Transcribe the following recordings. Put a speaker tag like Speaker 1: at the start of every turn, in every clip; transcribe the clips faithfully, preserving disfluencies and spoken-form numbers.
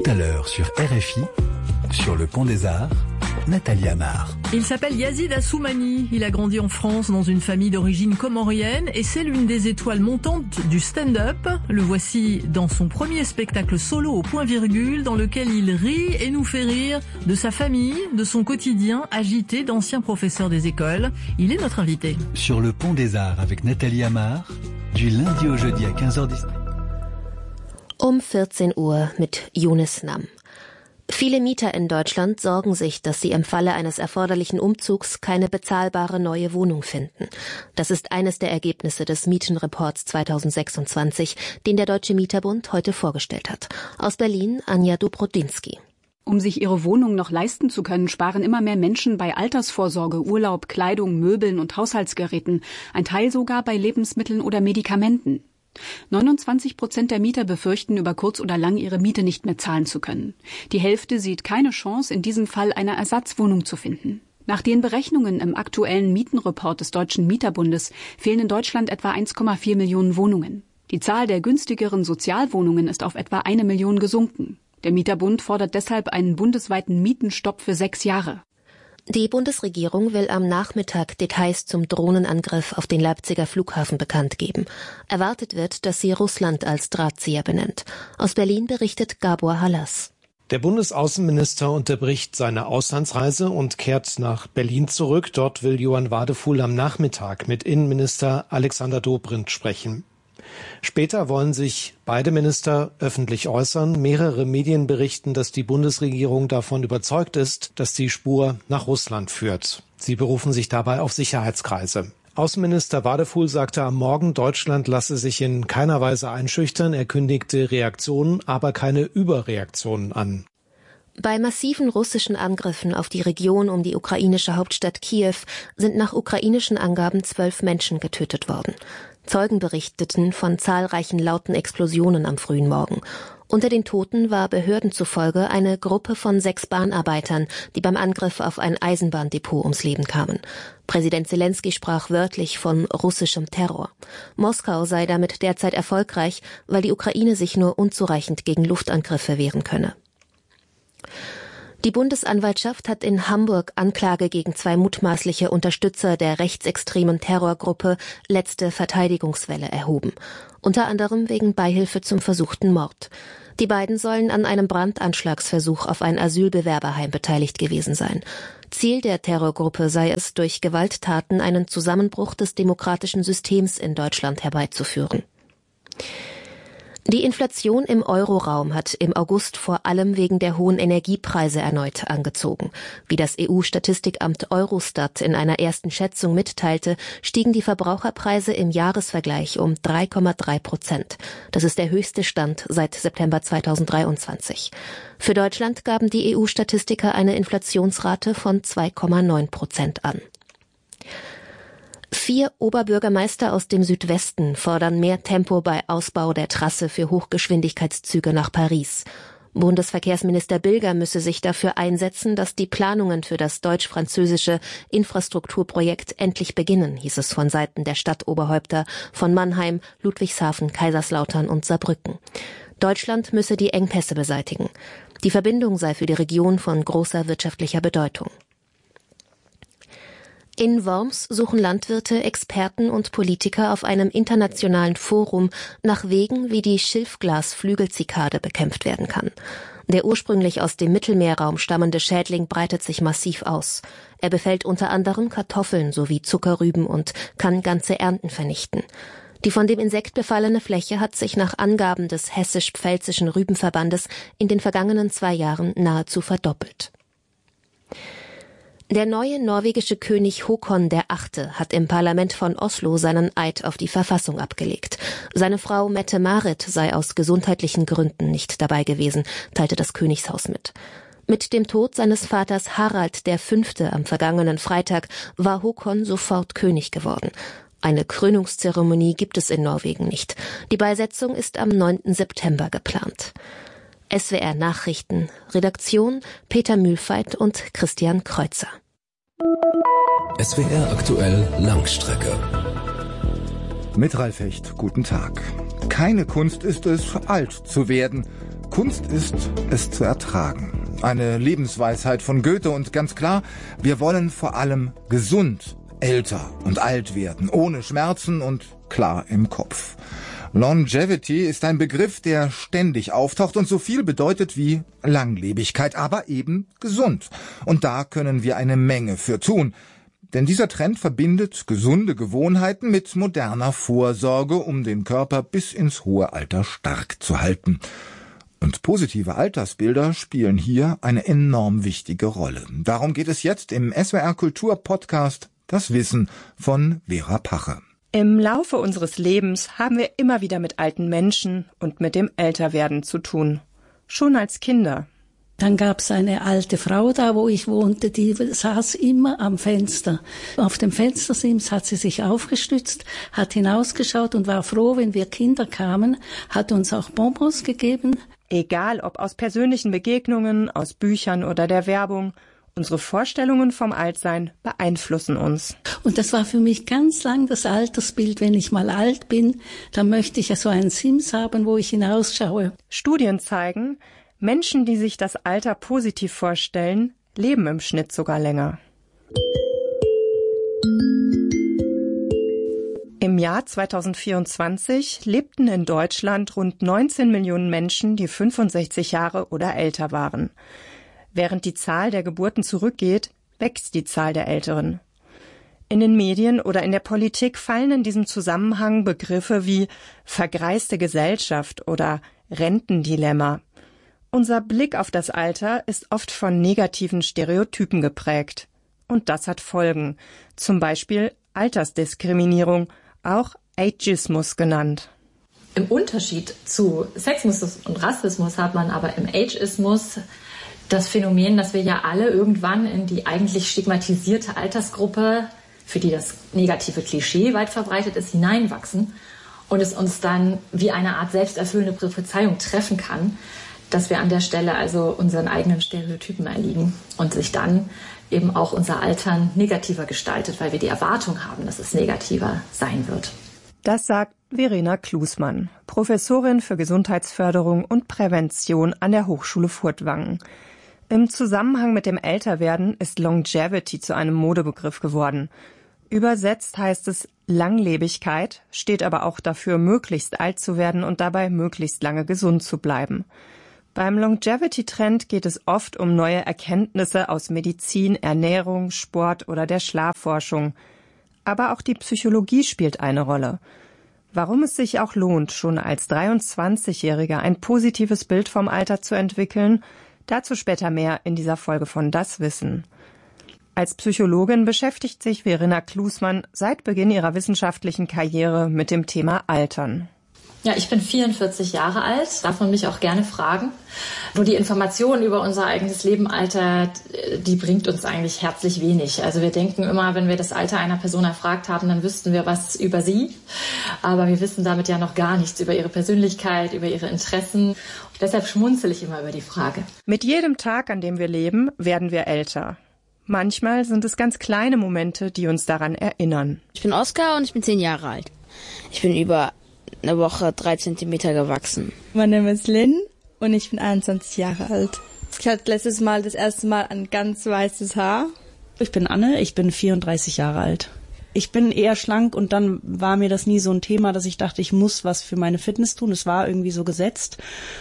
Speaker 1: Tout à l'heure sur R F I, sur le Pont des Arts, Nathalie Amar.
Speaker 2: Il s'appelle Yazid Assoumani. Il a grandi en France dans une famille d'origine comorienne et c'est l'une des étoiles montantes du stand-up. Le voici dans son premier spectacle solo au point virgule dans lequel il rit et nous fait rire de sa famille, de son quotidien agité d'anciens professeurs des écoles. Il est notre invité.
Speaker 1: Sur le Pont des Arts avec Nathalie Amar, du lundi au jeudi à quinze heures dix.
Speaker 3: Um vierzehn Uhr mit Yunus Nam. Viele Mieter in Deutschland sorgen sich, dass sie im Falle eines erforderlichen Umzugs keine bezahlbare neue Wohnung finden. Das ist eines der Ergebnisse des Mietenreports zweitausendsechsundzwanzig, den der Deutsche Mieterbund heute vorgestellt hat. Aus Berlin, Anja Dobrodinsky.
Speaker 4: Um sich ihre Wohnung noch leisten zu können, sparen immer mehr Menschen bei Altersvorsorge, Urlaub, Kleidung, Möbeln und Haushaltsgeräten, ein Teil sogar bei Lebensmitteln oder Medikamenten. neunundzwanzig Prozent der Mieter befürchten, über kurz oder lang ihre Miete nicht mehr zahlen zu können. Die Hälfte sieht keine Chance, in diesem Fall eine Ersatzwohnung zu finden. Nach den Berechnungen im aktuellen Mietenreport des Deutschen Mieterbundes fehlen in Deutschland etwa eins Komma vier Millionen Wohnungen. Die Zahl der günstigeren Sozialwohnungen ist auf etwa eine Million gesunken. Der Mieterbund fordert deshalb einen bundesweiten Mietenstopp für sechs Jahre.
Speaker 3: Die Bundesregierung will am Nachmittag Details zum Drohnenangriff auf den Leipziger Flughafen bekannt geben. Erwartet wird, dass sie Russland als Drahtzieher benennt. Aus Berlin berichtet Gabor Hallas.
Speaker 5: Der Bundesaußenminister unterbricht seine Auslandsreise und kehrt nach Berlin zurück. Dort will Johann Wadefuhl am Nachmittag mit Innenminister Alexander Dobrindt sprechen. Später wollen sich beide Minister öffentlich äußern. Mehrere Medien berichten, dass die Bundesregierung davon überzeugt ist, dass die Spur nach Russland führt. Sie berufen sich dabei auf Sicherheitskreise. Außenminister Wadefuhl sagte am Morgen, Deutschland lasse sich in keiner Weise einschüchtern. Er kündigte Reaktionen, aber keine Überreaktionen an.
Speaker 3: Bei massiven russischen Angriffen auf die Region um die ukrainische Hauptstadt Kiew sind nach ukrainischen Angaben zwölf Menschen getötet worden. Zeugen berichteten von zahlreichen lauten Explosionen am frühen Morgen. Unter den Toten war Behörden zufolge eine Gruppe von sechs Bahnarbeitern, die beim Angriff auf ein Eisenbahndepot ums Leben kamen. Präsident Selenskyj sprach wörtlich von russischem Terror. Moskau sei damit derzeit erfolgreich, weil die Ukraine sich nur unzureichend gegen Luftangriffe wehren könne. Die Bundesanwaltschaft hat in Hamburg Anklage gegen zwei mutmaßliche Unterstützer der rechtsextremen Terrorgruppe Letzte Verteidigungswelle erhoben. Unter anderem wegen Beihilfe zum versuchten Mord. Die beiden sollen an einem Brandanschlagsversuch auf ein Asylbewerberheim beteiligt gewesen sein. Ziel der Terrorgruppe sei es, durch Gewalttaten einen Zusammenbruch des demokratischen Systems in Deutschland herbeizuführen. Die Inflation im Euroraum hat im August vor allem wegen der hohen Energiepreise erneut angezogen. Wie das E U-Statistikamt Eurostat in einer ersten Schätzung mitteilte, stiegen die Verbraucherpreise im Jahresvergleich um drei Komma drei Prozent. Das ist der höchste Stand seit September zweitausenddreiundzwanzig. Für Deutschland gaben die E U-Statistiker eine Inflationsrate von zwei Komma neun Prozent an. Vier Oberbürgermeister aus dem Südwesten fordern mehr Tempo bei Ausbau der Trasse für Hochgeschwindigkeitszüge nach Paris. Bundesverkehrsminister Bilger müsse sich dafür einsetzen, dass die Planungen für das deutsch-französische Infrastrukturprojekt endlich beginnen, hieß es von Seiten der Stadtoberhäupter von Mannheim, Ludwigshafen, Kaiserslautern und Saarbrücken. Deutschland müsse die Engpässe beseitigen. Die Verbindung sei für die Region von großer wirtschaftlicher Bedeutung. In Worms suchen Landwirte, Experten und Politiker auf einem internationalen Forum nach Wegen, wie die Schilfglas-Flügelzikade bekämpft werden kann. Der ursprünglich aus dem Mittelmeerraum stammende Schädling breitet sich massiv aus. Er befällt unter anderem Kartoffeln sowie Zuckerrüben und kann ganze Ernten vernichten. Die von dem Insekt befallene Fläche hat sich nach Angaben des Hessisch-Pfälzischen Rübenverbandes in den vergangenen zwei Jahren nahezu verdoppelt. Der neue norwegische König Håkon der Achte hat im Parlament von Oslo seinen Eid auf die Verfassung abgelegt. Seine Frau Mette-Marit sei aus gesundheitlichen Gründen nicht dabei gewesen, teilte das Königshaus mit. Mit dem Tod seines Vaters Harald der Fünfte am vergangenen Freitag war Håkon sofort König geworden. Eine Krönungszeremonie gibt es in Norwegen nicht. Die Beisetzung ist am neunten September geplant. S W R Nachrichten, Redaktion Peter Mühlfeit und Christian Kreuzer.
Speaker 6: S W R aktuell Langstrecke.
Speaker 7: Mit Ralf Hecht, guten Tag. Keine Kunst ist es, alt zu werden. Kunst ist, es zu ertragen. Eine Lebensweisheit von Goethe und ganz klar, wir wollen vor allem gesund, älter und alt werden, ohne Schmerzen und klar im Kopf. Longevity ist ein Begriff, der ständig auftaucht und so viel bedeutet wie Langlebigkeit, aber eben gesund. Und da können wir eine Menge für tun. Denn dieser Trend verbindet gesunde Gewohnheiten mit moderner Vorsorge, um den Körper bis ins hohe Alter stark zu halten. Und positive Altersbilder spielen hier eine enorm wichtige Rolle. Darum geht es jetzt im S W R Kultur Podcast Das Wissen von Vera Pache.
Speaker 8: Im Laufe unseres Lebens haben wir immer wieder mit alten Menschen und mit dem Älterwerden zu tun. Schon als Kinder.
Speaker 9: Dann gab's eine alte Frau da, wo ich wohnte, die saß immer am Fenster. Auf dem Fenstersims hat sie sich aufgestützt, hat hinausgeschaut und war froh, wenn wir Kinder kamen, hat uns auch Bonbons gegeben.
Speaker 8: Egal ob aus persönlichen Begegnungen, aus Büchern oder der Werbung, unsere Vorstellungen vom Altsein beeinflussen uns.
Speaker 9: Und das war für mich ganz lang das Altersbild. Wenn ich mal alt bin, dann möchte ich ja so einen Sims haben, wo ich hinausschaue.
Speaker 8: Studien zeigen, Menschen, die sich das Alter positiv vorstellen, leben im Schnitt sogar länger. Im Jahr zweitausendvierundzwanzig lebten in Deutschland rund neunzehn Millionen Menschen, die fünfundsechzig Jahre oder älter waren. Während die Zahl der Geburten zurückgeht, wächst die Zahl der Älteren. In den Medien oder in der Politik fallen in diesem Zusammenhang Begriffe wie vergreiste Gesellschaft oder Rentendilemma. Unser Blick auf das Alter ist oft von negativen Stereotypen geprägt. Und das hat Folgen, zum Beispiel Altersdiskriminierung, auch Ageismus genannt.
Speaker 10: Im Unterschied zu Sexismus und Rassismus hat man aber im Ageismus das Phänomen, dass wir ja alle irgendwann in die eigentlich stigmatisierte Altersgruppe, für die das negative Klischee weit verbreitet ist, hineinwachsen und es uns dann wie eine Art selbsterfüllende Prophezeiung treffen kann, dass wir an der Stelle also unseren eigenen Stereotypen erliegen und sich dann eben auch unser Altern negativer gestaltet, weil wir die Erwartung haben, dass es negativer sein wird.
Speaker 8: Das sagt Verena Klusmann, Professorin für Gesundheitsförderung und Prävention an der Hochschule Furtwangen. Im Zusammenhang mit dem Älterwerden ist Longevity zu einem Modebegriff geworden. Übersetzt heißt es Langlebigkeit, steht aber auch dafür, möglichst alt zu werden und dabei möglichst lange gesund zu bleiben. Beim Longevity-Trend geht es oft um neue Erkenntnisse aus Medizin, Ernährung, Sport oder der Schlafforschung. Aber auch die Psychologie spielt eine Rolle. Warum es sich auch lohnt, schon als dreiundzwanzigjähriger ein positives Bild vom Alter zu entwickeln, dazu später mehr in dieser Folge von Das Wissen. Als Psychologin beschäftigt sich Verena Klusmann seit Beginn ihrer wissenschaftlichen Karriere mit dem Thema Altern.
Speaker 10: Ja, ich bin vierundvierzig Jahre alt, darf man mich auch gerne fragen. Nur die Information über unser eigenes Leben, Alter, die bringt uns eigentlich herzlich wenig. Also wir denken immer, wenn wir das Alter einer Person erfragt haben, dann wüssten wir was über sie. Aber wir wissen damit ja noch gar nichts über ihre Persönlichkeit, über ihre Interessen. Und deshalb schmunzel ich immer über die Frage.
Speaker 8: Mit jedem Tag, an dem wir leben, werden wir älter. Manchmal sind es ganz kleine Momente, die uns daran erinnern.
Speaker 11: Ich bin Oskar und ich bin zehn Jahre alt. Ich bin über eine Woche drei Zentimeter gewachsen.
Speaker 12: Mein Name ist Lynn und ich bin einundzwanzig Jahre alt. Ich hatte letztes Mal das erste Mal ein ganz weißes Haar.
Speaker 13: Ich bin Anne, ich bin vierunddreißig Jahre alt. Ich bin eher schlank und dann war mir das nie so ein Thema, dass ich dachte, ich muss was für meine Fitness tun. Es war irgendwie so gesetzt.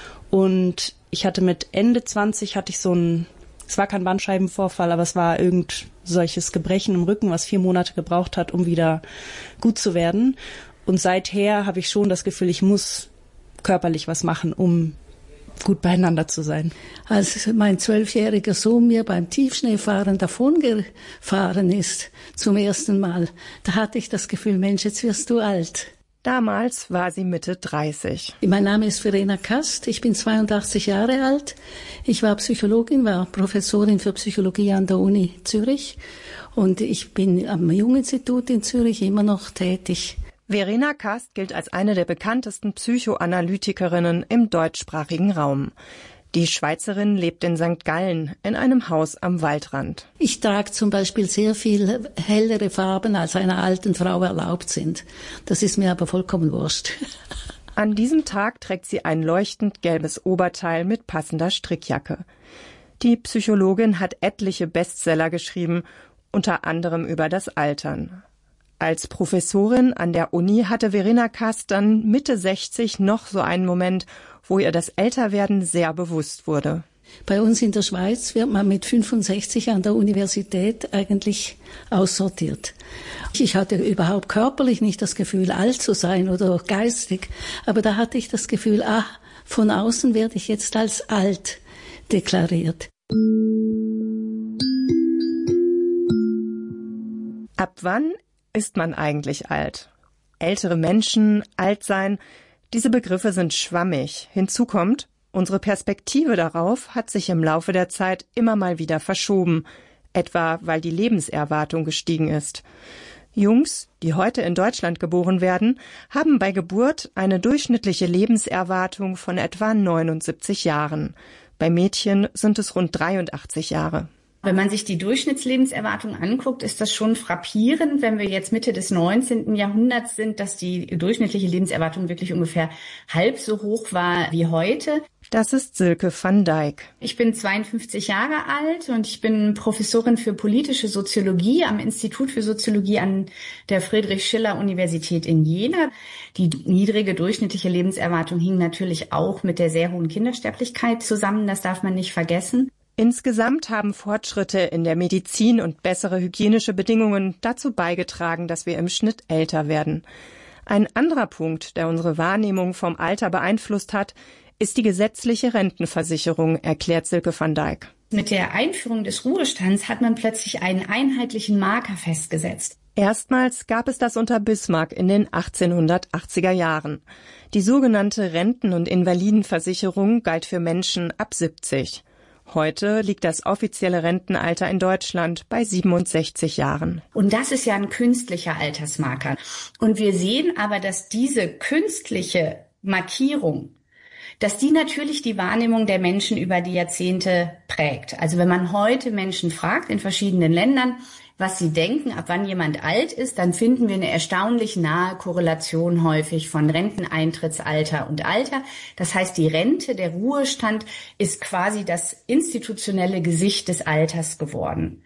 Speaker 13: Und ich hatte mit Ende zwanzig hatte ich so ein, es war kein Bandscheibenvorfall, aber es war irgend solches Gebrechen im Rücken, was vier Monate gebraucht hat, um wieder gut zu werden. Und seither habe ich schon das Gefühl, ich muss körperlich was machen, um gut beieinander zu sein.
Speaker 9: Als mein zwölfjähriger Sohn mir beim Tiefschneefahren davongefahren ist, zum ersten Mal, da hatte ich das Gefühl, Mensch, jetzt wirst du alt.
Speaker 8: Damals war sie Mitte dreißig.
Speaker 9: Mein Name ist Verena Kast, ich bin zweiundachtzig Jahre alt. Ich war Psychologin, war Professorin für Psychologie an der Uni Zürich und ich bin am Junginstitut in Zürich immer noch tätig.
Speaker 8: Verena Kast gilt als eine der bekanntesten Psychoanalytikerinnen im deutschsprachigen Raum. Die Schweizerin lebt in Sankt Gallen in einem Haus am Waldrand.
Speaker 9: Ich trage zum Beispiel sehr viel hellere Farben, als einer alten Frau erlaubt sind. Das ist mir aber vollkommen wurscht.
Speaker 8: An diesem Tag trägt sie ein leuchtend gelbes Oberteil mit passender Strickjacke. Die Psychologin hat etliche Bestseller geschrieben, unter anderem über das Altern. Als Professorin an der Uni hatte Verena Kast dann Mitte sechzig noch so einen Moment, wo ihr das Älterwerden sehr bewusst wurde.
Speaker 9: Bei uns in der Schweiz wird man mit fünfundsechzig an der Universität eigentlich aussortiert. Ich hatte überhaupt körperlich nicht das Gefühl, alt zu sein oder geistig, aber da hatte ich das Gefühl, ah, von außen werde ich jetzt als alt deklariert.
Speaker 8: Ab wann ist man eigentlich alt? Ältere Menschen, alt sein, diese Begriffe sind schwammig. Hinzu kommt, unsere Perspektive darauf hat sich im Laufe der Zeit immer mal wieder verschoben, etwa weil die Lebenserwartung gestiegen ist. Jungs, die heute in Deutschland geboren werden, haben bei Geburt eine durchschnittliche Lebenserwartung von etwa neunundsiebzig Jahren. Bei Mädchen sind es rund dreiundachtzig Jahre.
Speaker 14: Wenn man sich die Durchschnittslebenserwartung anguckt, ist das schon frappierend, wenn wir jetzt Mitte des neunzehnten Jahrhunderts sind, dass die durchschnittliche Lebenserwartung wirklich ungefähr halb so hoch war wie heute.
Speaker 8: Das ist Silke van Dijk.
Speaker 14: Ich bin zweiundfünfzig Jahre alt und ich bin Professorin für politische Soziologie am Institut für Soziologie an der Friedrich-Schiller-Universität in Jena. Die niedrige durchschnittliche Lebenserwartung hing natürlich auch mit der sehr hohen Kindersterblichkeit zusammen, das darf man nicht vergessen.
Speaker 8: Insgesamt haben Fortschritte in der Medizin und bessere hygienische Bedingungen dazu beigetragen, dass wir im Schnitt älter werden. Ein anderer Punkt, der unsere Wahrnehmung vom Alter beeinflusst hat, ist die gesetzliche Rentenversicherung, erklärt Silke van Dijk.
Speaker 14: Mit der Einführung des Ruhestands hat man plötzlich einen einheitlichen Marker festgesetzt.
Speaker 8: Erstmals gab es das unter Bismarck in den achtzehnhundertachtziger Jahren. Die sogenannte Renten- und Invalidenversicherung galt für Menschen ab siebzig. Heute liegt das offizielle Rentenalter in Deutschland bei siebenundsechzig Jahren.
Speaker 14: Und das ist ja ein künstlicher Altersmarker. Und wir sehen aber, dass diese künstliche Markierung, dass die natürlich die Wahrnehmung der Menschen über die Jahrzehnte prägt. Also wenn man heute Menschen fragt in verschiedenen Ländern, was sie denken, ab wann jemand alt ist, dann finden wir eine erstaunlich nahe Korrelation häufig von Renteneintrittsalter und Alter. Das heißt, die Rente, der Ruhestand ist quasi das institutionelle Gesicht des Alters geworden.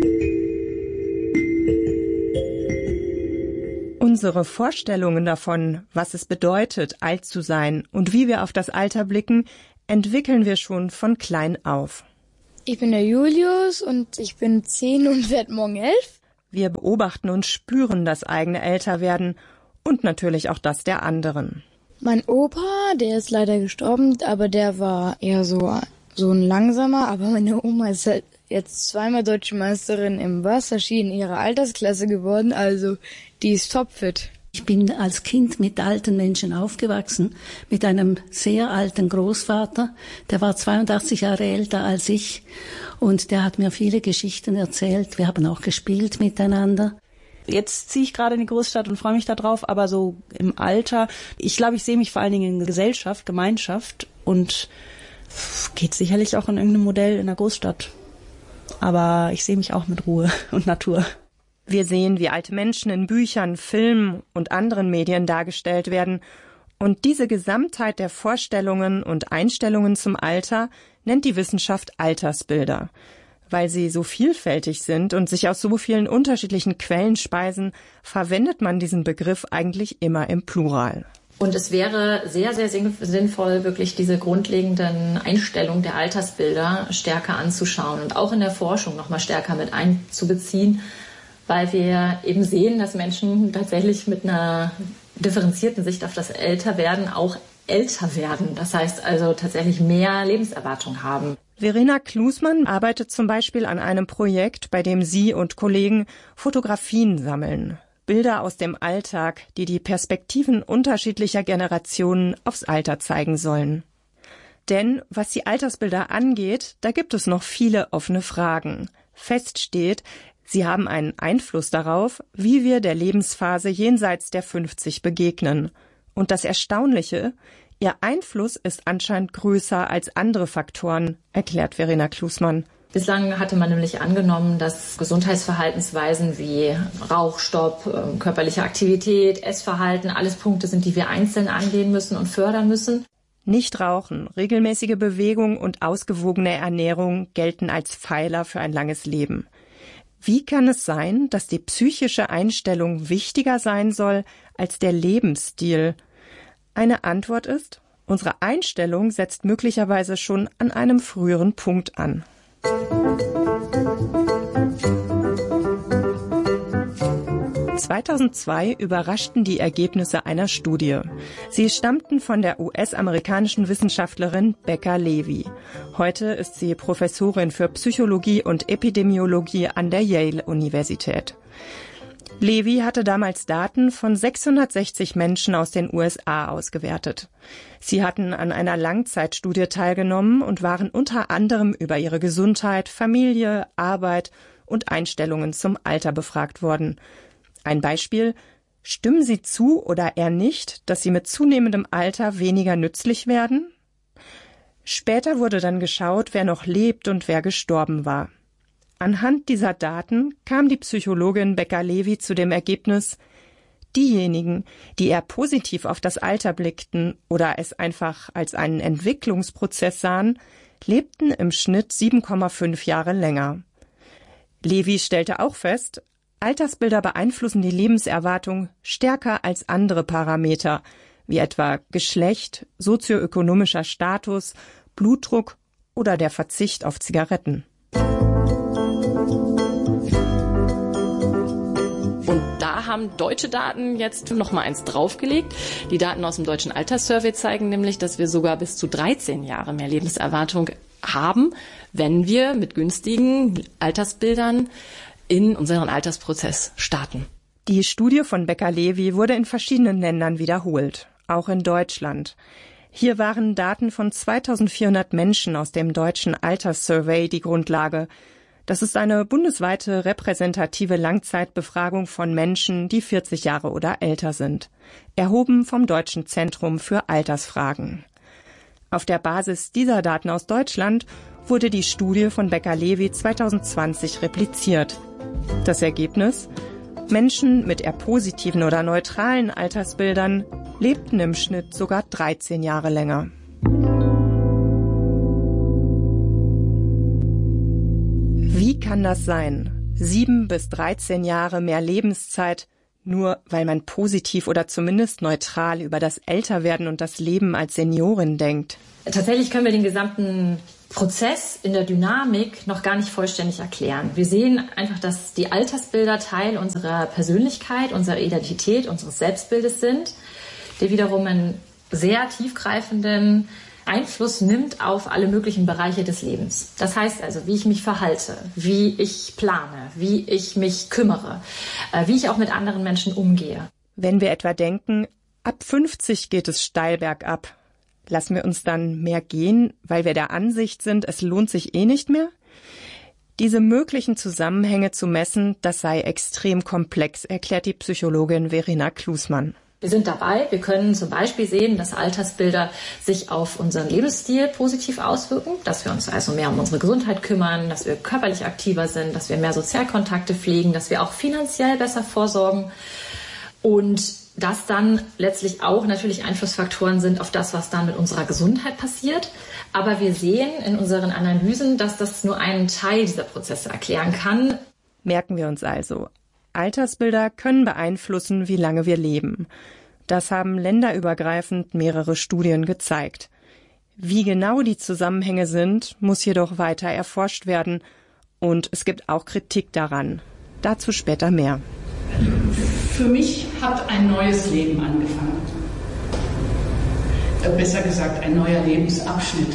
Speaker 8: Unsere Vorstellungen davon, was es bedeutet, alt zu sein und wie wir auf das Alter blicken, entwickeln wir schon von klein auf.
Speaker 15: Ich bin der Julius und ich bin zehn und werde morgen elf.
Speaker 8: Wir beobachten und spüren das eigene Älterwerden und natürlich auch das der anderen.
Speaker 15: Mein Opa, der ist leider gestorben, aber der war eher so, so ein langsamer. Aber meine Oma ist halt jetzt zweimal Deutsche Meisterin im Wasserski in ihrer Altersklasse geworden, also die ist topfit.
Speaker 9: Ich bin als Kind mit alten Menschen aufgewachsen, mit einem sehr alten Großvater, der war zweiundachtzig Jahre älter als ich und der hat mir viele Geschichten erzählt. Wir haben auch gespielt miteinander.
Speaker 13: Jetzt ziehe ich gerade in die Großstadt und freue mich da drauf, aber so im Alter, ich glaube, ich sehe mich vor allen Dingen in Gesellschaft, Gemeinschaft und geht sicherlich auch in irgendeinem Modell in der Großstadt. Aber ich sehe mich auch mit Ruhe und Natur.
Speaker 8: Wir sehen, wie alte Menschen in Büchern, Filmen und anderen Medien dargestellt werden. Und diese Gesamtheit der Vorstellungen und Einstellungen zum Alter nennt die Wissenschaft Altersbilder. Weil sie so vielfältig sind und sich aus so vielen unterschiedlichen Quellen speisen, verwendet man diesen Begriff eigentlich immer im Plural.
Speaker 10: Und es wäre sehr, sehr sinnvoll, wirklich diese grundlegenden Einstellungen der Altersbilder stärker anzuschauen und auch in der Forschung noch mal stärker mit einzubeziehen, weil wir eben sehen, dass Menschen tatsächlich mit einer differenzierten Sicht auf das Älterwerden auch älter werden. Das heißt also tatsächlich mehr Lebenserwartung haben.
Speaker 8: Verena Klusmann arbeitet zum Beispiel an einem Projekt, bei dem sie und Kollegen Fotografien sammeln. Bilder aus dem Alltag, die die Perspektiven unterschiedlicher Generationen aufs Alter zeigen sollen. Denn was die Altersbilder angeht, da gibt es noch viele offene Fragen. Fest steht, sie haben einen Einfluss darauf, wie wir der Lebensphase jenseits der fünfzig begegnen. Und das Erstaunliche, ihr Einfluss ist anscheinend größer als andere Faktoren, erklärt Verena Klusmann.
Speaker 10: Bislang hatte man nämlich angenommen, dass Gesundheitsverhaltensweisen wie Rauchstopp, körperliche Aktivität, Essverhalten alles Punkte sind, die wir einzeln angehen müssen und fördern müssen.
Speaker 8: Nicht rauchen, regelmäßige Bewegung und ausgewogene Ernährung gelten als Pfeiler für ein langes Leben. Wie kann es sein, dass die psychische Einstellung wichtiger sein soll als der Lebensstil? Eine Antwort ist, unsere Einstellung setzt möglicherweise schon an einem früheren Punkt an. zweitausendzwei überraschten die Ergebnisse einer Studie. Sie stammten von der U S-amerikanischen Wissenschaftlerin Becca Levy. Heute ist sie Professorin für Psychologie und Epidemiologie an der Yale-Universität. Levy hatte damals Daten von sechshundertsechzig Menschen aus den U S A ausgewertet. Sie hatten an einer Langzeitstudie teilgenommen und waren unter anderem über ihre Gesundheit, Familie, Arbeit und Einstellungen zum Alter befragt worden. Ein Beispiel: Stimmen Sie zu oder eher nicht, dass Sie mit zunehmendem Alter weniger nützlich werden? Später wurde dann geschaut, wer noch lebt und wer gestorben war. Anhand dieser Daten kam die Psychologin Becca Levy zu dem Ergebnis, diejenigen, die eher positiv auf das Alter blickten oder es einfach als einen Entwicklungsprozess sahen, lebten im Schnitt sieben Komma fünf Jahre länger. Levy stellte auch fest, Altersbilder beeinflussen die Lebenserwartung stärker als andere Parameter, wie etwa Geschlecht, sozioökonomischer Status, Blutdruck oder der Verzicht auf Zigaretten.
Speaker 16: Und da haben deutsche Daten jetzt noch mal eins draufgelegt. Die Daten aus dem Deutschen Alterssurvey zeigen nämlich, dass wir sogar bis zu dreizehn Jahre mehr Lebenserwartung haben, wenn wir mit günstigen Altersbildern in unseren Altersprozess starten.
Speaker 8: Die Studie von Becca Levy wurde in verschiedenen Ländern wiederholt, auch in Deutschland. Hier waren Daten von zweitausendvierhundert Menschen aus dem Deutschen Alterssurvey die Grundlage. Das ist eine bundesweite repräsentative Langzeitbefragung von Menschen, die vierzig Jahre oder älter sind, erhoben vom Deutschen Zentrum für Altersfragen. Auf der Basis dieser Daten aus Deutschland wurde die Studie von Becca Levy zweitausendzwanzig repliziert. Das Ergebnis: Menschen mit eher positiven oder neutralen Altersbildern lebten im Schnitt sogar dreizehn Jahre länger. Wie kann das sein? Sieben bis dreizehn Jahre mehr Lebenszeit, nur weil man positiv oder zumindest neutral über das Älterwerden und das Leben als Seniorin denkt.
Speaker 10: Tatsächlich können wir den gesamten Prozess in der Dynamik noch gar nicht vollständig erklären. Wir sehen einfach, dass die Altersbilder Teil unserer Persönlichkeit, unserer Identität, unseres Selbstbildes sind, der wiederum einen sehr tiefgreifenden Einfluss nimmt auf alle möglichen Bereiche des Lebens. Das heißt also, wie ich mich verhalte, wie ich plane, wie ich mich kümmere, wie ich auch mit anderen Menschen umgehe.
Speaker 8: Wenn wir etwa denken, ab fünfzig geht es steil bergab, lassen wir uns dann mehr gehen, weil wir der Ansicht sind, es lohnt sich eh nicht mehr? Diese möglichen Zusammenhänge zu messen, das sei extrem komplex, erklärt die Psychologin Verena Klusmann.
Speaker 10: Wir sind dabei. Wir können zum Beispiel sehen, dass Altersbilder sich auf unseren Lebensstil positiv auswirken, dass wir uns also mehr um unsere Gesundheit kümmern, dass wir körperlich aktiver sind, dass wir mehr Sozialkontakte pflegen, dass wir auch finanziell besser vorsorgen und dass dann letztlich auch natürlich Einflussfaktoren sind auf das, was dann mit unserer Gesundheit passiert. Aber wir sehen in unseren Analysen, dass das nur einen Teil dieser Prozesse erklären kann.
Speaker 8: Merken wir uns also: Altersbilder können beeinflussen, wie lange wir leben. Das haben länderübergreifend mehrere Studien gezeigt. Wie genau die Zusammenhänge sind, muss jedoch weiter erforscht werden. Und es gibt auch Kritik daran. Dazu später mehr.
Speaker 17: Für mich hat ein neues Leben angefangen. Äh, besser gesagt, ein neuer Lebensabschnitt.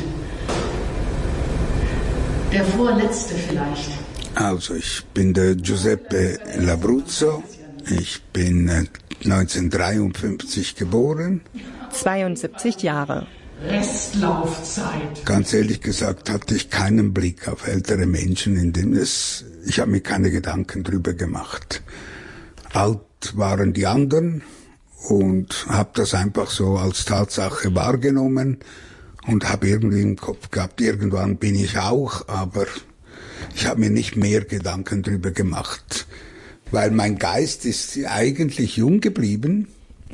Speaker 17: Der vorletzte vielleicht.
Speaker 18: Also, ich bin der Giuseppe Labruzzo. Ich bin neunzehnhundertdreiundfünfzig geboren.
Speaker 8: zweiundsiebzig Jahre.
Speaker 17: Restlaufzeit.
Speaker 18: Ganz ehrlich gesagt hatte ich keinen Blick auf ältere Menschen, in dem es, ich habe mir keine Gedanken drüber gemacht. Alt waren die anderen und habe das einfach so als Tatsache wahrgenommen und habe irgendwie im Kopf gehabt, irgendwann bin ich auch, aber Ich habe mir nicht mehr Gedanken drüber gemacht, weil mein Geist ist eigentlich jung geblieben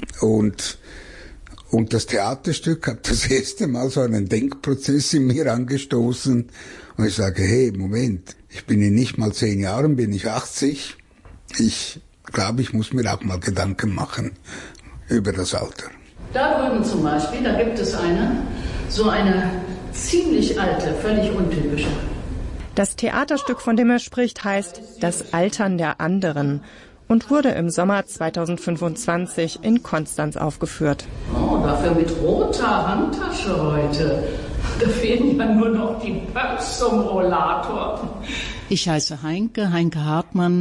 Speaker 18: und und das Theaterstück hat das erste Mal so einen Denkprozess in mir angestoßen und ich sage, hey, Moment, ich bin in nicht mal zehn Jahren, bin ich achtzig. Ich glaube, ich muss mir auch mal Gedanken machen über das Alter.
Speaker 17: Da drüben zum Beispiel, da gibt es eine, so eine ziemlich alte, völlig untypische.
Speaker 8: Das Theaterstück, von dem er spricht, heißt Das Altern der anderen und wurde im Sommer zweitausendfünfundzwanzig in Konstanz aufgeführt.
Speaker 17: Oh, dafür mit roter Handtasche heute. Da fehlen ja nur noch die Pumps zum Rollator.
Speaker 19: Ich heiße Heinke, Heinke Hartmann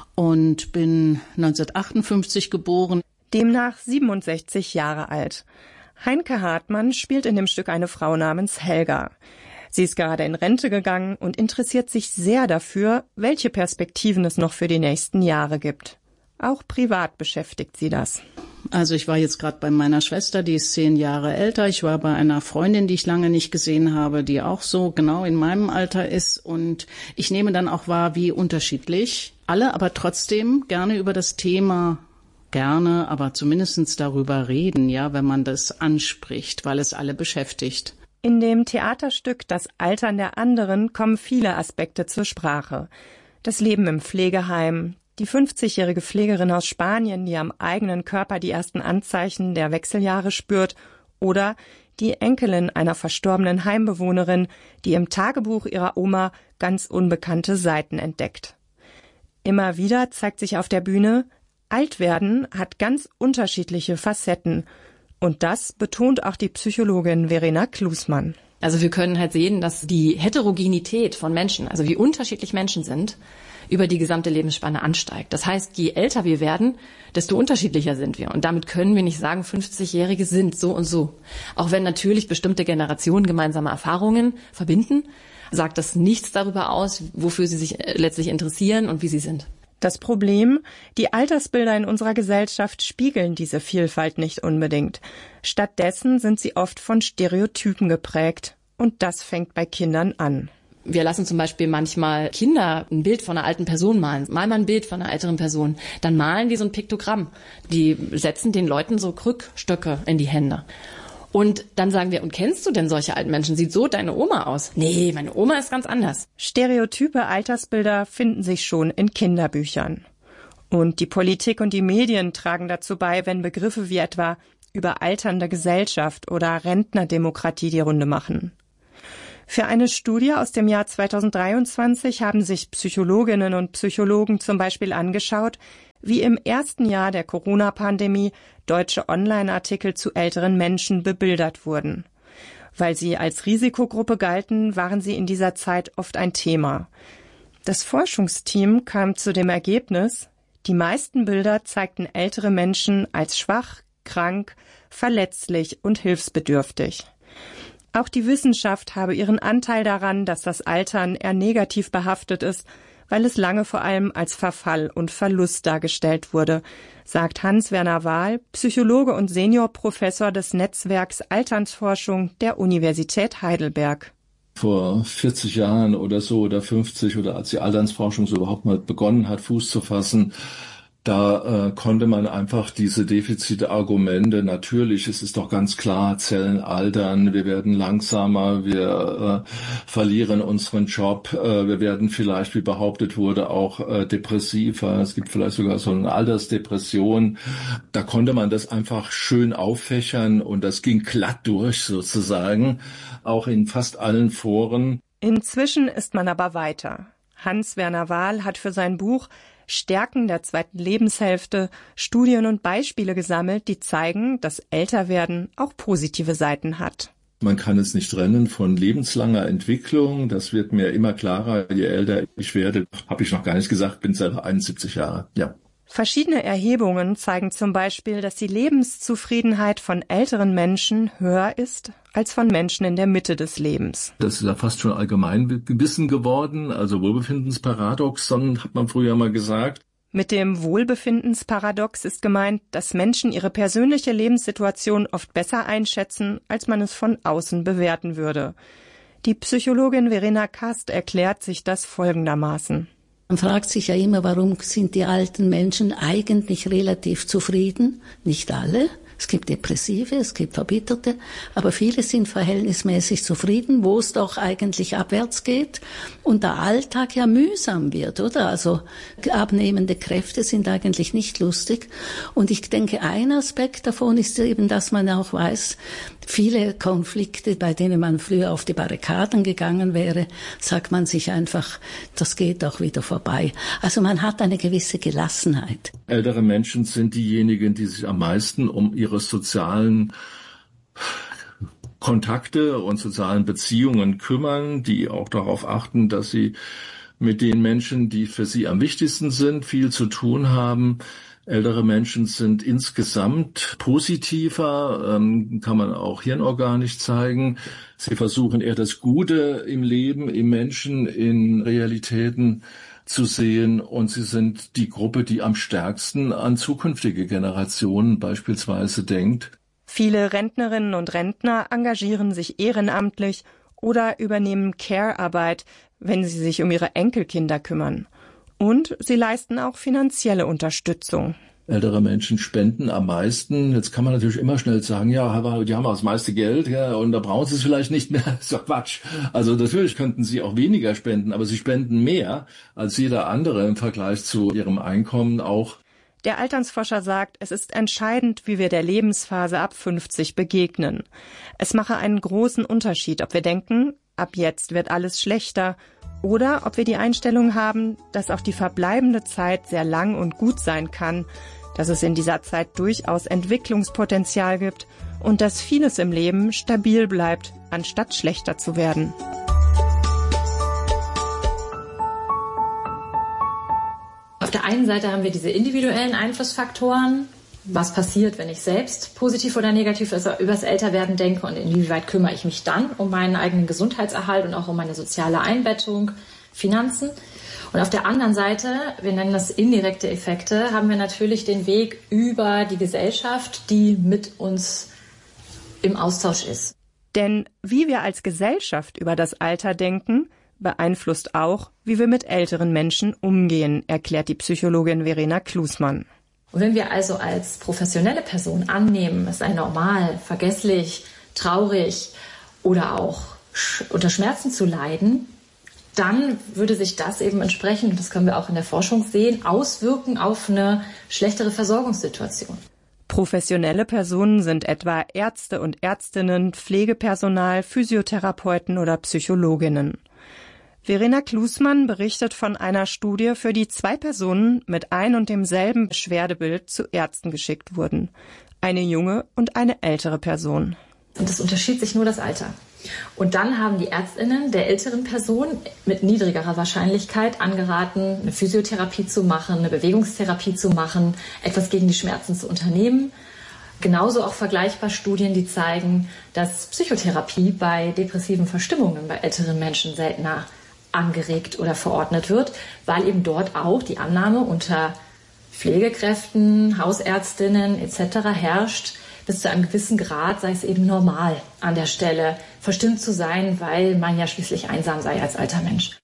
Speaker 19: und bin neunzehnhundertachtundfünfzig geboren.
Speaker 8: Demnach siebenundsechzig Jahre alt. Heinke Hartmann spielt in dem Stück eine Frau namens Helga. Sie ist gerade in Rente gegangen und interessiert sich sehr dafür, welche Perspektiven es noch für die nächsten Jahre gibt. Auch privat beschäftigt sie das.
Speaker 19: Also ich war jetzt gerade bei meiner Schwester, die ist zehn Jahre älter. Ich war bei einer Freundin, die ich lange nicht gesehen habe, die auch so genau in meinem Alter ist. Und ich nehme dann auch wahr, wie unterschiedlich alle, aber trotzdem gerne über das Thema gerne, aber zumindest darüber reden, ja, wenn man das anspricht, weil es alle beschäftigt.
Speaker 8: In dem Theaterstück Das Altern der anderen kommen viele Aspekte zur Sprache. Das Leben im Pflegeheim, die fünfzigjährige Pflegerin aus Spanien, die am eigenen Körper die ersten Anzeichen der Wechseljahre spürt, oder die Enkelin einer verstorbenen Heimbewohnerin, die im Tagebuch ihrer Oma ganz unbekannte Seiten entdeckt. Immer wieder zeigt sich auf der Bühne, Altwerden hat ganz unterschiedliche Facetten. Und das betont auch die Psychologin Verena Klusmann.
Speaker 16: Also wir können halt sehen, dass die Heterogenität von Menschen, also wie unterschiedlich Menschen sind, über die gesamte Lebensspanne ansteigt. Das heißt, je älter wir werden, desto unterschiedlicher sind wir. Und damit können wir nicht sagen, fünfzigjährige sind so und so. Auch wenn natürlich bestimmte Generationen gemeinsame Erfahrungen verbinden, sagt das nichts darüber aus, wofür sie sich letztlich interessieren und wie sie sind.
Speaker 8: Das Problem, die Altersbilder in unserer Gesellschaft spiegeln diese Vielfalt nicht unbedingt. Stattdessen sind sie oft von Stereotypen geprägt. Und das fängt bei Kindern an.
Speaker 16: Wir lassen zum Beispiel manchmal Kinder ein Bild von einer alten Person malen. Mal mal ein Bild von einer älteren Person. Dann malen die so ein Piktogramm. Die setzen den Leuten so Krückstöcke in die Hände. Und dann sagen wir, und kennst du denn solche alten Menschen? Sieht so deine Oma aus? Nee, meine Oma ist ganz anders.
Speaker 8: Stereotype Altersbilder finden sich schon in Kinderbüchern. Und die Politik und die Medien tragen dazu bei, wenn Begriffe wie etwa überalternde Gesellschaft oder Rentnerdemokratie die Runde machen. Für eine Studie aus dem Jahr zweitausenddreiundzwanzig haben sich Psychologinnen und Psychologen zum Beispiel angeschaut, wie im ersten Jahr der Corona-Pandemie deutsche Online-Artikel zu älteren Menschen bebildert wurden. Weil sie als Risikogruppe galten, waren sie in dieser Zeit oft ein Thema. Das Forschungsteam kam zu dem Ergebnis, die meisten Bilder zeigten ältere Menschen als schwach, krank, verletzlich und hilfsbedürftig. Auch die Wissenschaft habe ihren Anteil daran, dass das Altern eher negativ behaftet ist, weil es lange vor allem als Verfall und Verlust dargestellt wurde, sagt Hans-Werner Wahl, Psychologe und Seniorprofessor des Netzwerks Alternsforschung der Universität Heidelberg.
Speaker 20: Vor vierzig Jahren oder so oder fünfzig oder als die Alternsforschung so überhaupt mal begonnen hat, Fuß zu fassen, da äh, konnte man einfach diese Defizitargumente, natürlich, es ist doch ganz klar, Zellen altern, wir werden langsamer, wir äh, verlieren unseren Job, äh, wir werden vielleicht, wie behauptet wurde, auch äh, depressiver, es gibt vielleicht sogar so eine Altersdepression. Da konnte man das einfach schön auffächern und das ging glatt durch sozusagen, auch in fast allen Foren.
Speaker 8: Inzwischen ist man aber weiter. Hans-Werner Wahl hat für sein Buch Stärken der zweiten Lebenshälfte Studien und Beispiele gesammelt, die zeigen, dass Älterwerden auch positive Seiten hat.
Speaker 20: Man kann es nicht trennen von lebenslanger Entwicklung. Das wird mir immer klarer, je älter ich werde. Habe ich noch gar nicht gesagt, bin selber einundsiebzig Jahre. Ja.
Speaker 8: Verschiedene Erhebungen zeigen zum Beispiel, dass die Lebenszufriedenheit von älteren Menschen höher ist als von Menschen in der Mitte des Lebens.
Speaker 20: Das ist ja fast schon Allgemeinwissen geworden, also Wohlbefindensparadoxon hat man früher mal gesagt.
Speaker 8: Mit dem Wohlbefindensparadox ist gemeint, dass Menschen ihre persönliche Lebenssituation oft besser einschätzen, als man es von außen bewerten würde. Die Psychologin Verena Kast erklärt sich das folgendermaßen.
Speaker 9: Man fragt sich ja immer, warum sind die alten Menschen eigentlich relativ zufrieden? Nicht alle. Es gibt Depressive, es gibt Verbitterte, aber viele sind verhältnismäßig zufrieden, wo es doch eigentlich abwärts geht und der Alltag ja mühsam wird, oder? Also abnehmende Kräfte sind eigentlich nicht lustig. Und ich denke, ein Aspekt davon ist eben, dass man auch weiß, viele Konflikte, bei denen man früher auf die Barrikaden gegangen wäre, sagt man sich einfach, das geht auch wieder vorbei. Also man hat eine gewisse Gelassenheit.
Speaker 20: Ältere Menschen sind diejenigen, die sich am meisten um ihre sozialen Kontakte und sozialen Beziehungen kümmern, die auch darauf achten, dass sie mit den Menschen, die für sie am wichtigsten sind, viel zu tun haben. Ältere Menschen sind insgesamt positiver, ähm, kann man auch hirnorganisch zeigen. Sie versuchen eher das Gute im Leben, im Menschen, in Realitäten zu sehen. Und sie sind die Gruppe, die am stärksten an zukünftige Generationen beispielsweise denkt.
Speaker 8: Viele Rentnerinnen und Rentner engagieren sich ehrenamtlich oder übernehmen Care-Arbeit, wenn sie sich um ihre Enkelkinder kümmern. Und sie leisten auch finanzielle Unterstützung.
Speaker 20: Ältere Menschen spenden am meisten. Jetzt kann man natürlich immer schnell sagen, ja, aber die haben auch das meiste Geld, ja, und da brauchen sie es vielleicht nicht mehr. Das ist doch Quatsch. Also natürlich könnten sie auch weniger spenden, aber sie spenden mehr als jeder andere im Vergleich zu ihrem Einkommen auch.
Speaker 8: Der Alternsforscher sagt, es ist entscheidend, wie wir der Lebensphase ab fünfzig begegnen. Es mache einen großen Unterschied, ob wir denken, ab jetzt wird alles schlechter, oder ob wir die Einstellung haben, dass auch die verbleibende Zeit sehr lang und gut sein kann, dass es in dieser Zeit durchaus Entwicklungspotenzial gibt und dass vieles im Leben stabil bleibt, anstatt schlechter zu werden.
Speaker 10: Auf der einen Seite haben wir diese individuellen Einflussfaktoren. Was passiert, wenn ich selbst positiv oder negativ über das Älterwerden denke und inwieweit kümmere ich mich dann um meinen eigenen Gesundheitserhalt und auch um meine soziale Einbettung, Finanzen. Und auf der anderen Seite, wir nennen das indirekte Effekte, haben wir natürlich den Weg über die Gesellschaft, die mit uns im Austausch ist.
Speaker 8: Denn wie wir als Gesellschaft über das Alter denken, beeinflusst auch, wie wir mit älteren Menschen umgehen, erklärt die Psychologin Verena Klusmann.
Speaker 10: Und wenn wir also als professionelle Person annehmen, es sei normal, vergesslich, traurig oder auch unter Schmerzen zu leiden, dann würde sich das eben entsprechend, und das können wir auch in der Forschung sehen, auswirken auf eine schlechtere Versorgungssituation.
Speaker 8: Professionelle Personen sind etwa Ärzte und Ärztinnen, Pflegepersonal, Physiotherapeuten oder Psychologinnen. Verena Klusmann berichtet von einer Studie, für die zwei Personen mit ein und demselben Beschwerdebild zu Ärzten geschickt wurden. Eine junge und eine ältere Person.
Speaker 10: Und es unterschied sich nur das Alter. Und dann haben die ÄrztInnen der älteren Person mit niedrigerer Wahrscheinlichkeit angeraten, eine Physiotherapie zu machen, eine Bewegungstherapie zu machen, etwas gegen die Schmerzen zu unternehmen. Genauso auch vergleichbar Studien, die zeigen, dass Psychotherapie bei depressiven Verstimmungen bei älteren Menschen seltener angeregt oder verordnet wird, weil eben dort auch die Annahme unter Pflegekräften, Hausärztinnen et cetera herrscht, bis zu einem gewissen Grad sei es eben normal, an der Stelle verstimmt zu sein, weil man ja schließlich einsam sei als alter Mensch.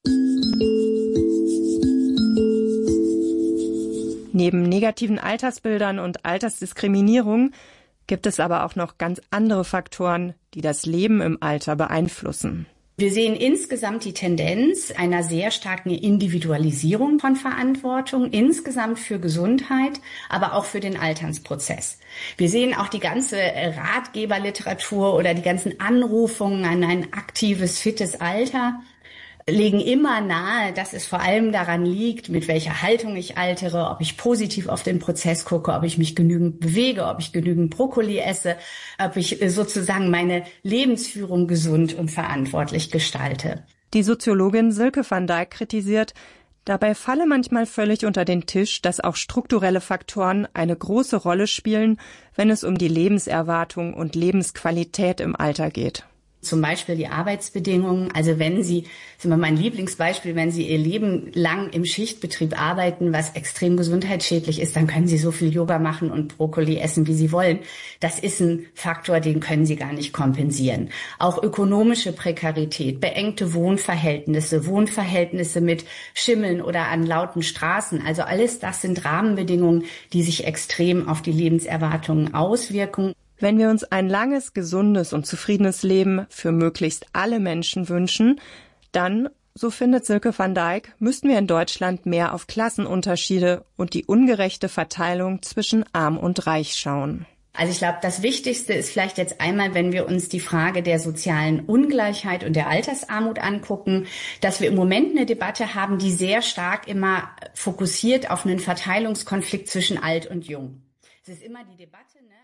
Speaker 8: Neben negativen Altersbildern und Altersdiskriminierung gibt es aber auch noch ganz andere Faktoren, die das Leben im Alter beeinflussen.
Speaker 14: Wir sehen insgesamt die Tendenz einer sehr starken Individualisierung von Verantwortung, insgesamt für Gesundheit, aber auch für den Alternsprozess. Wir sehen auch die ganze Ratgeberliteratur oder die ganzen Anrufungen an ein aktives, fittes Alter legen immer nahe, dass es vor allem daran liegt, mit welcher Haltung ich altere, ob ich positiv auf den Prozess gucke, ob ich mich genügend bewege, ob ich genügend Brokkoli esse, ob ich sozusagen meine Lebensführung gesund und verantwortlich gestalte.
Speaker 8: Die Soziologin Silke van Dijk kritisiert, dabei falle manchmal völlig unter den Tisch, dass auch strukturelle Faktoren eine große Rolle spielen, wenn es um die Lebenserwartung und Lebensqualität im Alter geht.
Speaker 14: Zum Beispiel die Arbeitsbedingungen. Also wenn Sie, das ist immer mein Lieblingsbeispiel, wenn Sie Ihr Leben lang im Schichtbetrieb arbeiten, was extrem gesundheitsschädlich ist, dann können Sie so viel Yoga machen und Brokkoli essen, wie Sie wollen. Das ist ein Faktor, den können Sie gar nicht kompensieren. Auch ökonomische Prekarität, beengte Wohnverhältnisse, Wohnverhältnisse mit Schimmeln oder an lauten Straßen. Also alles das sind Rahmenbedingungen, die sich extrem auf die Lebenserwartungen auswirken.
Speaker 8: Wenn wir uns ein langes, gesundes und zufriedenes Leben für möglichst alle Menschen wünschen, dann, so findet Silke van Dijk, müssten wir in Deutschland mehr auf Klassenunterschiede und die ungerechte Verteilung zwischen Arm und Reich schauen.
Speaker 14: Also ich glaube, das Wichtigste ist vielleicht jetzt einmal, wenn wir uns die Frage der sozialen Ungleichheit und der Altersarmut angucken, dass wir im Moment eine Debatte haben, die sehr stark immer fokussiert auf einen Verteilungskonflikt zwischen alt und jung. Es ist immer die Debatte, ne?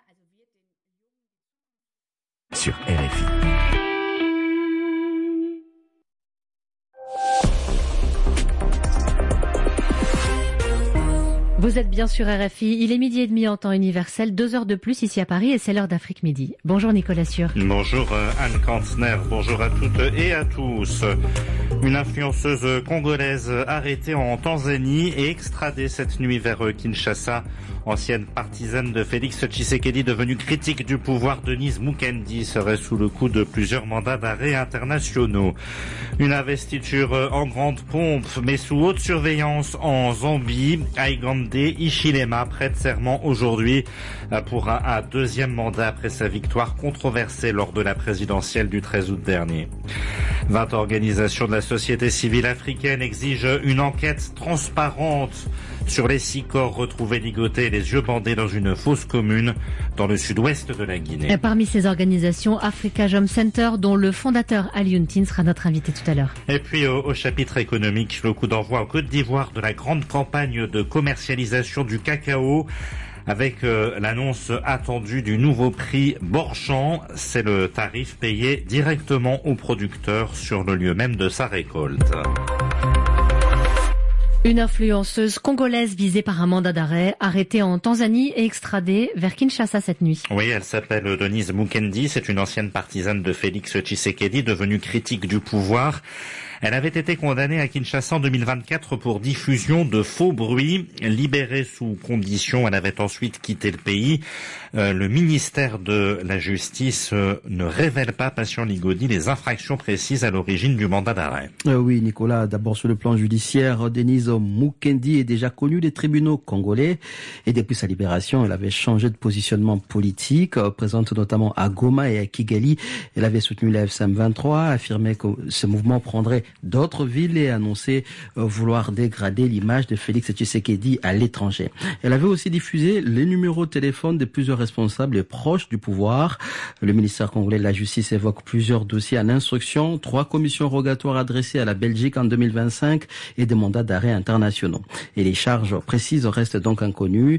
Speaker 21: Sur R F I.
Speaker 22: Vous êtes bien sur R F I, il est midi et demi en temps universel, deux heures de plus ici à Paris et c'est l'heure d'Afrique Midi. Bonjour Nicolas Sûr.
Speaker 23: Bonjour Anne Kantner, bonjour à toutes et à tous. Une influenceuse congolaise arrêtée en Tanzanie et extradée cette nuit vers Kinshasa. Ancienne partisane de Félix Tshisekedi, devenue critique du pouvoir, Denise Mukendi serait sous le coup de plusieurs mandats d'arrêt internationaux. Une investiture en grande pompe, mais sous haute surveillance en Zambie. Hakainde Hichilema prête serment aujourd'hui pour un, un deuxième mandat après sa victoire controversée lors de la présidentielle du treize août dernier. vingt organisations de la société civile africaine exigent une enquête transparente sur les six corps retrouvés ligotés et les yeux bandés dans une fosse commune dans le sud-ouest de la Guinée.
Speaker 22: Et parmi ces organisations, Africa Jom Center, dont le fondateur Ali Yountine sera notre invité tout à l'heure.
Speaker 23: Et puis au, au chapitre économique, le coup d'envoi en Côte d'Ivoire de la grande campagne de commercialisation du cacao avec euh, l'annonce attendue du nouveau prix Borchamp. C'est le tarif payé directement aux producteurs sur le lieu même de sa récolte.
Speaker 22: Une influenceuse congolaise visée par un mandat d'arrêt, arrêtée en Tanzanie et extradée vers Kinshasa cette nuit.
Speaker 23: Oui, elle s'appelle Denise Mukendi, c'est une ancienne partisane de Félix Tshisekedi, devenue critique du pouvoir. Elle avait été condamnée à Kinshasa en deux mille vingt-quatre pour diffusion de faux bruits. Libérée sous condition, elle avait ensuite quitté le pays. Euh, le ministère de la Justice euh, ne révèle pas, Patient Ligodi, les infractions précises à l'origine du mandat d'arrêt.
Speaker 24: Euh, oui, Nicolas, d'abord sur le plan judiciaire, Denise Mukendi est déjà connue des tribunaux congolais et depuis sa libération, elle avait changé de positionnement politique, euh, présente notamment à Goma et à Kigali. Elle avait soutenu la F C M vingt-trois, affirmait que ce mouvement prendrait d'autres villes et annonçait euh, vouloir dégrader l'image de Félix Tshisekedi à l'étranger. Elle avait aussi diffusé les numéros de téléphone de plusieurs responsables et proches du pouvoir. Le ministère congolais de la Justice évoque plusieurs dossiers en instruction, trois commissions rogatoires adressées à la Belgique en deux mille vingt-cinq et des mandats d'arrêt internationaux. Et les charges précises restent donc inconnues.